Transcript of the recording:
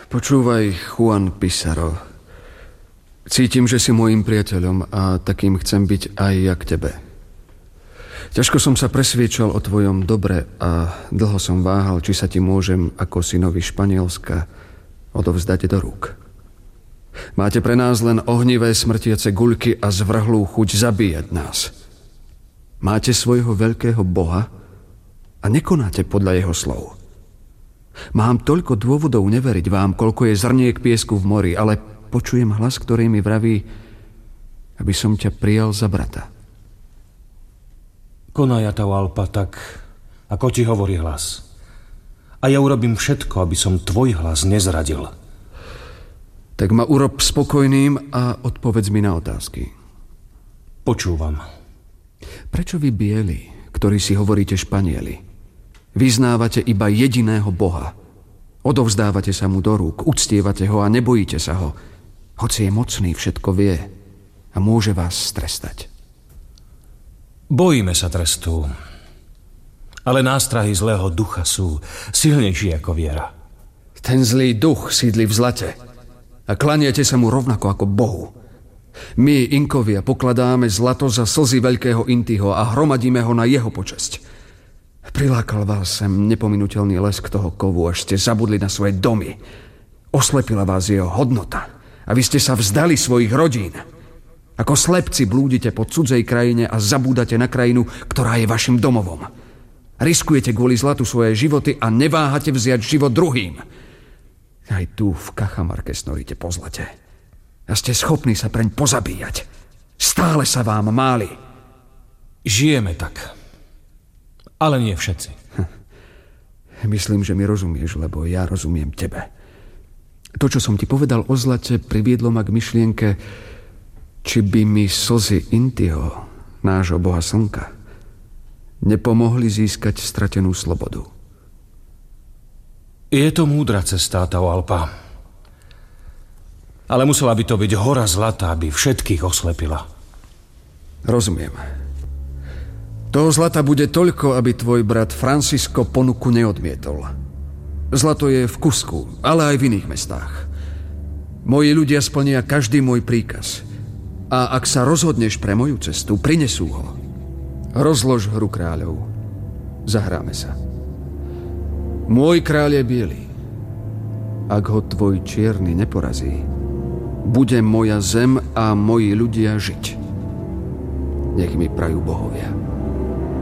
Počúvaj, Juan Pizarro. Cítim, že si môjim priateľom a takým chcem byť aj ja k tebe. Ťažko som sa presviečal o tvojom dobre a dlho som váhal, či sa ti môžem ako synovi Španielska odovzdať do rúk. Máte pre nás len ohnivé smrtiace guľky a zvrhlú chuť zabíjať nás. Máte svojho veľkého Boha a nekonáte podľa jeho slov. Mám toľko dôvodov neveriť vám, koľko je zrniek piesku v mori, ale počujem hlas, ktorý mi vraví, aby som ťa prijal za brata. Konaj, Atahualpa, tak ako ti hovorí hlas. A ja urobím všetko, aby som tvoj hlas nezradil. Tak ma urob spokojným a odpovedz mi na otázky. Počúvam. Prečo vy bieli, ktorí si hovoríte Španieli, vyznávate iba jediného Boha? Odovzdávate sa mu do rúk, uctievate ho a nebojíte sa ho, hoci je mocný, všetko vie a môže vás strestať. Bojíme sa trestu, ale nástrahy zlého ducha sú silnejšie ako viera. Ten zlý duch sídli v zlate a klaniate sa mu rovnako ako Bohu. My, Inkovia, pokladáme zlato za slzy veľkého Intiho a hromadíme ho na jeho počesť. Prilákal vás sem nepominuteľný lesk toho kovu, až ste zabudli na svoje domy. Oslepila vás jeho hodnota a vy ste sa vzdali svojich rodín. Ako slepci blúdite po cudzej krajine a zabúdate na krajinu, ktorá je vašim domovom. Riskujete kvôli zlatu svoje životy a neváhate vziať život druhým. Aj tu v Cajamarque snoríte po zlate a ste schopní sa preň pozabíjať. Stále sa vám máli. Žijeme tak, ale nie všetci. Myslím, že mi rozumieš, lebo ja rozumiem tebe. To, čo som ti povedal o zlate, priviedlo ma k myšlienke, či by mi slzy Intiho, nášho boha slnka, nepomohli získať stratenú slobodu. Je to múdra cesta, Atahualpa. Ale musela by to byť hora zlata, aby všetkých oslepila. Rozumiem. Toho zlata bude toľko, aby tvoj brat Francisco ponuku neodmietol. Zlato je v Cusku, ale aj v iných mestách. Moji ľudia splnia každý môj príkaz. A ak sa rozhodneš pre moju cestu, prinesú ho. Rozlož hru kráľov. Zahráme sa. Môj kráľ je biely. Ak ho tvoj čierny neporazí, bude moja zem a moji ľudia žiť. Nech mi prajú bohovia.